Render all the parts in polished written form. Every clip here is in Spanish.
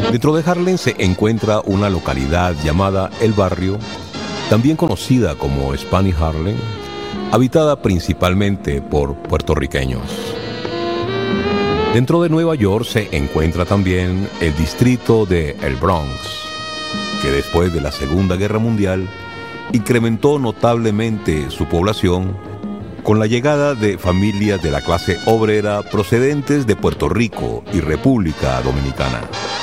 Dentro de Harlem se encuentra una localidad llamada El Barrio, también conocida como Spanish Harlem, habitada principalmente por puertorriqueños. Dentro de Nueva York se encuentra también el distrito de El Bronx, que después de la Segunda Guerra Mundial incrementó notablemente su población con la llegada de familias de la clase obrera procedentes de Puerto Rico y República Dominicana.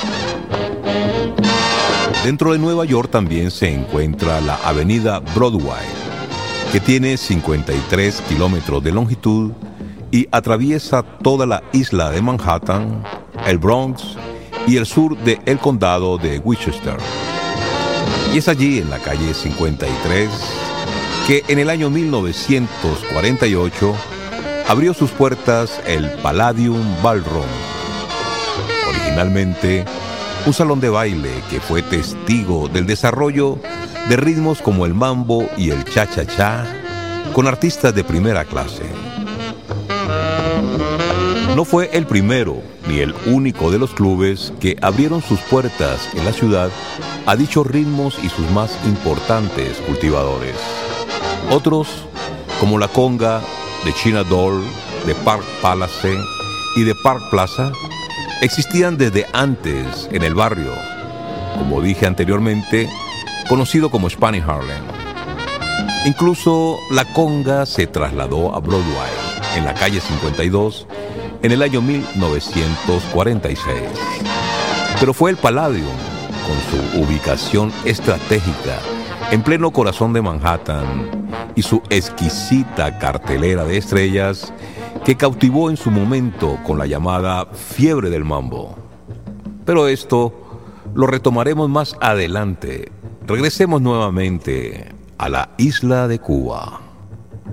Dentro de Nueva York también se encuentra la avenida Broadway, que tiene 53 kilómetros de longitud y atraviesa toda la isla de Manhattan, el Bronx y el sur del condado de Westchester. Y es allí, en la calle 53, que en el año 1948 abrió sus puertas el Palladium Ballroom, originalmente un salón de baile que fue testigo del desarrollo de ritmos como el mambo y el cha-cha-cha, con artistas de primera clase. No fue el primero ni el único de los clubes que abrieron sus puertas en la ciudad a dichos ritmos y sus más importantes cultivadores. Otros, como la conga de China Doll, de Park Palace y de Park Plaza, existían desde antes en el barrio, como dije anteriormente, conocido como Spanish Harlem. Incluso la conga se trasladó a Broadway, en la calle 52, en el año 1946. Pero fue el Palladium, con su ubicación estratégica en pleno corazón de Manhattan y su exquisita cartelera de estrellas, que cautivó en su momento con la llamada fiebre del mambo. Pero esto lo retomaremos más adelante. Regresemos nuevamente a la isla de Cuba.